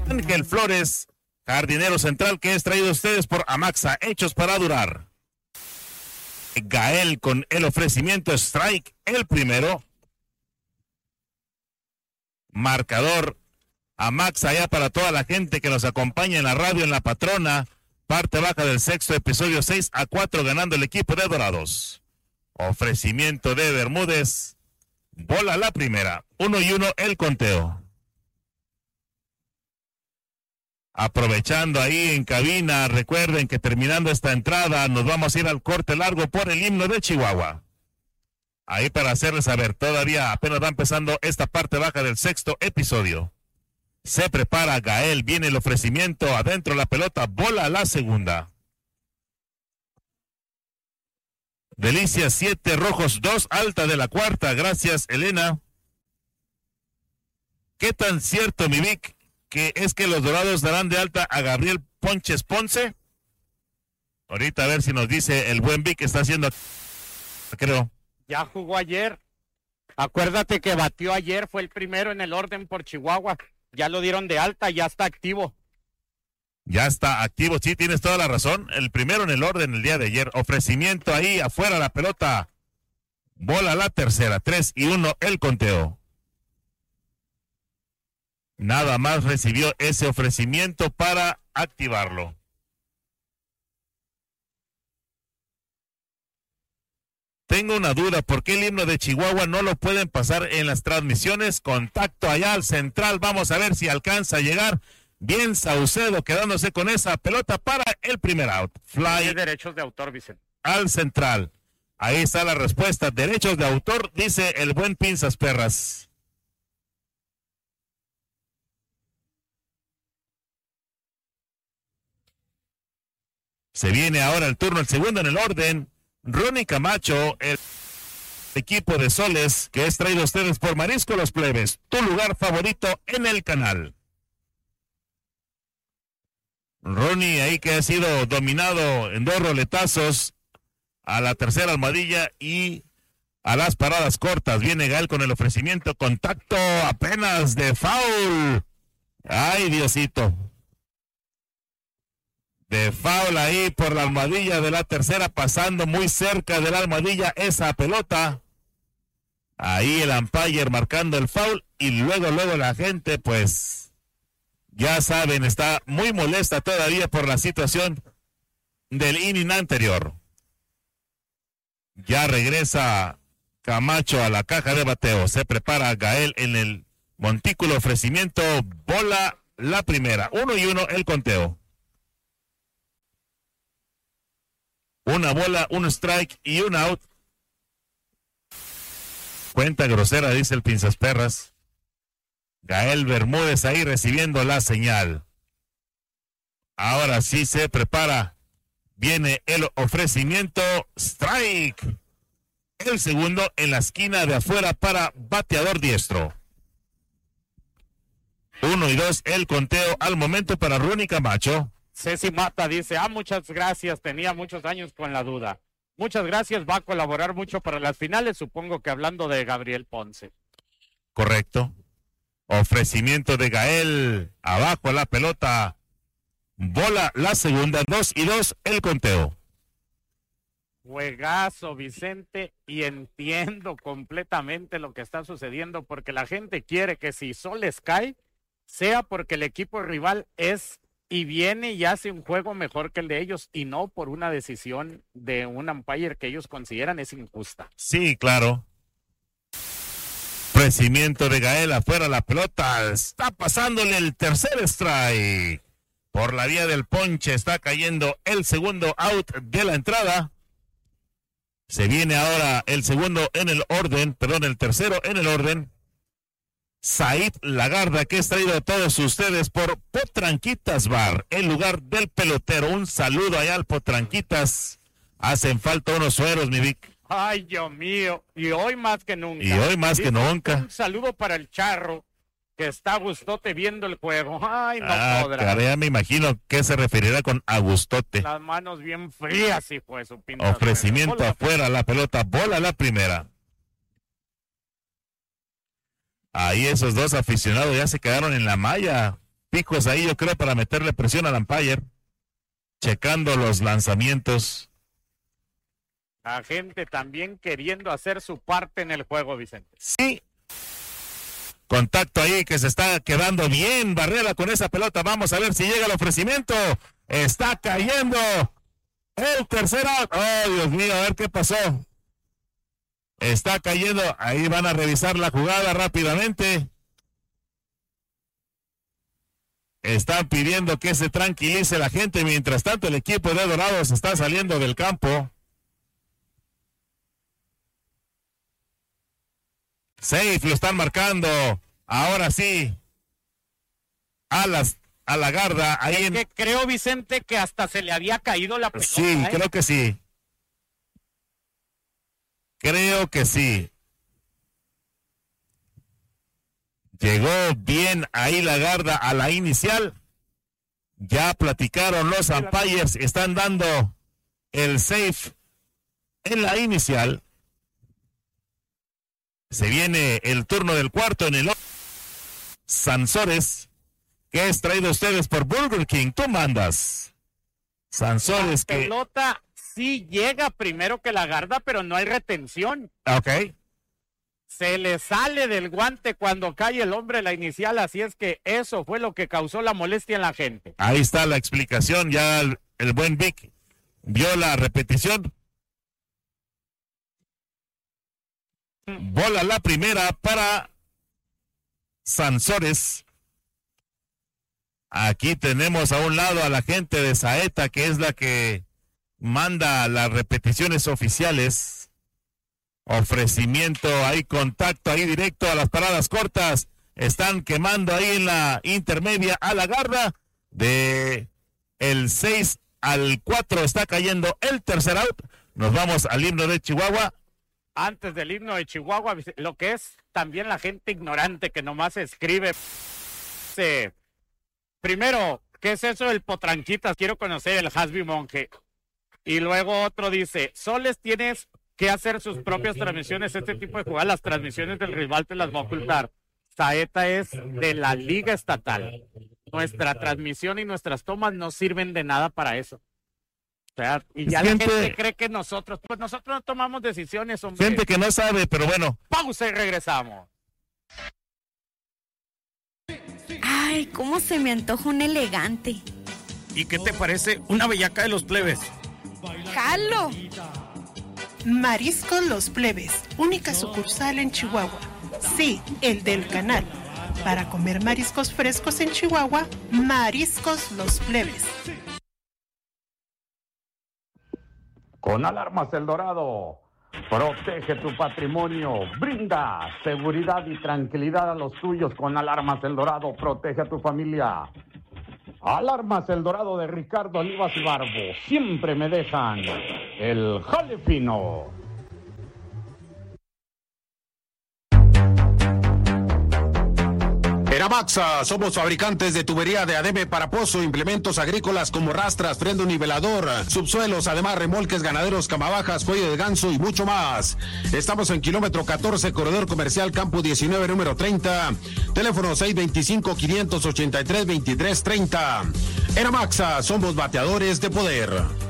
Ángel Flores, jardinero central, que es traído a ustedes por Amaxa, hechos para durar. Gael con el ofrecimiento strike, el primero. Marcador Amaxa ya para toda la gente que nos acompaña en la radio en La Patrona. Parte baja del sexto episodio, 6-4 ganando el equipo de Dorados. Ofrecimiento de Bermúdez. Bola la primera. 1-1 el conteo. Aprovechando ahí en cabina, recuerden que terminando esta entrada nos vamos a ir al corte largo por el himno de Chihuahua. Ahí para hacerles saber, todavía apenas va empezando esta parte baja del sexto episodio. Se prepara Gael, viene el ofrecimiento, adentro la pelota, bola la segunda. Delicias 7, Rojos 2, alta de la cuarta, gracias Elena. ¿Qué tan cierto, mi Vic, que es que los Dorados darán de alta a Gabriel Ponches Ponce? Ahorita a ver si nos dice el buen Vic, está haciendo, creo. Ya jugó ayer. Acuérdate que batió ayer, fue el primero en el orden por Chihuahua. Ya lo dieron de alta, ya está activo. Ya está activo, sí, tienes toda la razón. El primero en el orden el día de ayer. Ofrecimiento ahí, afuera la pelota. Bola la tercera, 3-1 el conteo. Nada más recibió ese ofrecimiento para activarlo. Tengo una duda, ¿por qué el himno de Chihuahua no lo pueden pasar en las transmisiones? Contacto allá al central, vamos a ver si alcanza a llegar. Bien Saucedo quedándose con esa pelota para el primer out. Fly. Tiene derechos de autor, Vicente. Al central. Ahí está la respuesta. Derechos de autor, dice el buen Pinzas Perras. Se viene ahora el turno, el segundo en el orden. Ronnie Camacho, el equipo de Soles, que es traído a ustedes por Marisco Los Plebes, tu lugar favorito en el canal. Ronnie ahí que ha sido dominado en 2 roletazos a la tercera almohadilla y a las paradas cortas. Viene Gael con el ofrecimiento, contacto apenas de foul. Ay, Diosito. De foul ahí por la almohadilla de la tercera, pasando muy cerca de la almohadilla esa pelota. Ahí el umpire marcando el foul y luego la gente, pues, ya saben, está muy molesta todavía por la situación del inning anterior. Ya regresa Camacho a la caja de bateo. Se prepara Gael en el montículo, ofrecimiento, bola la primera. 1-1 el conteo. Una bola, un strike y un out. Cuenta grosera, dice el Pinzas Perras. Gael Bermúdez ahí recibiendo la señal. Ahora sí se prepara. Viene el ofrecimiento. Strike. El segundo en la esquina de afuera para bateador diestro. 1-2 el conteo al momento para Ronnie Camacho. Ceci Mata dice, muchas gracias, tenía muchos años con la duda. Muchas gracias, va a colaborar mucho para las finales, supongo que hablando de Gabriel Ponce. Correcto. Ofrecimiento de Gael, abajo la pelota, bola la segunda, 2-2 el conteo. Juegazo, Vicente, y entiendo completamente lo que está sucediendo, porque la gente quiere que si Soles cae, sea porque el equipo rival es y viene y hace un juego mejor que el de ellos, y no por una decisión de un umpire que ellos consideran es injusta. Sí, claro. Ofrecimiento de Gael, afuera la pelota, está pasándole el tercer strike. Por la vía del ponche está cayendo el segundo out de la entrada. Se viene ahora el segundo en el orden, perdón, el tercero en el orden. Said Lagarda, que es traído a todos ustedes por Potranquitas Bar, el lugar del pelotero. Un saludo allá al Potranquitas. Hacen falta unos sueros, mi Vic. Ay, Dios mío, y hoy más que nunca. Y hoy más que nunca. Un saludo para el Charro, que está a gustote viendo el juego. Ay, no podrá. Caray, ya me imagino que se referirá con agustote. Las manos bien frías, hijo de su pinta. Ofrecimiento afuera, la pelota, bola la primera. Ahí esos dos aficionados ya se quedaron en la malla. picos ahí, yo creo, para meterle presión al umpire, checando los lanzamientos. La gente también queriendo hacer su parte en el juego, Vicente. Sí. Contacto ahí que se está quedando bien Barrera con esa pelota. Vamos a ver si llega el ofrecimiento. Está cayendo el tercer out. Oh, Dios mío, a ver qué pasó. Está cayendo. Ahí van a revisar la jugada rápidamente. Están pidiendo que se tranquilice la gente. Mientras tanto, el equipo de Dorados está saliendo del campo. Safe lo están marcando. Ahora sí. A la Garda. Ahí es que creo, Vicente, que hasta se le había caído la pelota. Sí, creo que sí. Creo que sí. Llegó bien ahí la Garda a la inicial. Ya platicaron los umpires. Están dando el safe en la inicial. Se viene el turno del cuarto en el Sansores, que es traído a ustedes por Burger King. Tú mandas. Sansores, la pelota sí llega primero que la Garda, pero no hay retención. Ok. Se le sale del guante cuando cae el hombre la inicial, así es que eso fue lo que causó la molestia en la gente. Ahí está la explicación, ya el buen Vic vio la repetición. Bola la primera para Sansores. Aquí tenemos a un lado a la gente de Saeta, que es la que manda las repeticiones oficiales. Ofrecimiento, hay contacto ahí directo a las paradas cortas. Están quemando ahí en la intermedia a la Garda. De el 6 al 4 está cayendo el tercer out. Nos vamos al himno de Chihuahua. Antes del himno de Chihuahua, lo que es también la gente ignorante que nomás escribe. Primero, ¿qué es eso del potranquitas? Quiero conocer el Hasbi Monje. Y luego otro dice, Soles tienes que hacer sus propias transmisiones, este tipo de jugadas, las transmisiones del rival te las va a ocultar. Saeta es de la Liga Estatal. Nuestra transmisión y nuestras tomas no sirven de nada para eso. O sea, y ya la gente cree que nosotros no tomamos decisiones, hombre. Gente que no sabe, pero bueno. Pausa y regresamos. Ay, cómo se me antoja un elegante. ¿Y qué te parece una bellaca de los plebes? ¡Jalo! Mariscos Los Plebes, única sucursal en Chihuahua. Sí, el del canal. Para comer mariscos frescos en Chihuahua, Mariscos Los Plebes. Con Alarmas El Dorado, protege tu patrimonio, brinda seguridad y tranquilidad a los tuyos. Con Alarmas El Dorado, protege a tu familia. Alarmas El Dorado de Ricardo Olivas y Barbo, siempre me dejan el jale fino. Eramaxa, somos fabricantes de tubería de ADM para pozo, implementos agrícolas como rastras, freno nivelador, subsuelos, además remolques ganaderos, camabajas, cuello de ganso y mucho más. Estamos en kilómetro 14, corredor comercial Campo 19, número 30, teléfono 625-583-2330. Eramaxa, somos bateadores de poder.